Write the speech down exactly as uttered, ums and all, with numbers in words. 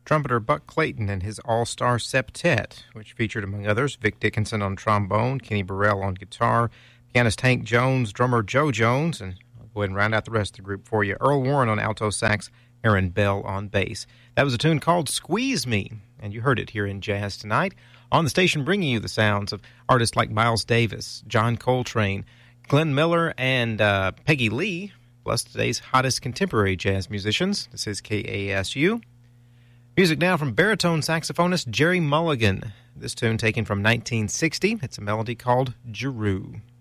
trumpeter Buck Clayton and his all-star septet, which featured, among others, Vic Dickinson on trombone, Kenny Burrell on guitar, pianist Hank Jones, drummer Joe Jones, and I'll go ahead and round out the rest of the group for you. Earl Warren on alto sax, Aaron Bell on bass. That was a tune called Squeeze Me, and you heard it here in Jazz Tonight on the station, bringing you the sounds of artists like Miles Davis, John Coltrane, Glenn Miller, and uh, Peggy Lee, plus today's hottest contemporary jazz musicians. This is K A S U. Music now from baritone saxophonist Jerry Mulligan. This tune taken from nineteen sixty. It's a melody called Giroux.